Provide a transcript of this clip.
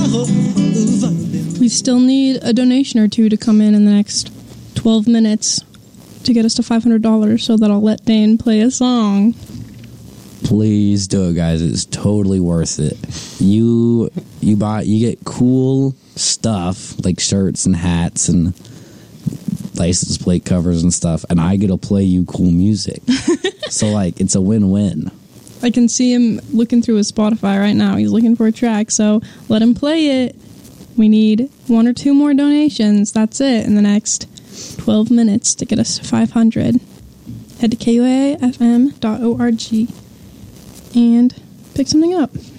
We still need a donation or two to come in the next 12 minutes to get us to $500 so that I'll let Dane play a song. Please do it, guys. It's totally worth it. You get cool stuff like shirts and hats and license plate covers and stuff, and I get to play you cool music. So, like, it's a win-win. I can see him looking through his Spotify right now. He's looking for a track, so let him play it. We need 1 or 2 more donations. That's it in the next 12 minutes to get us to 500. Head to KUAFM.org and pick something up.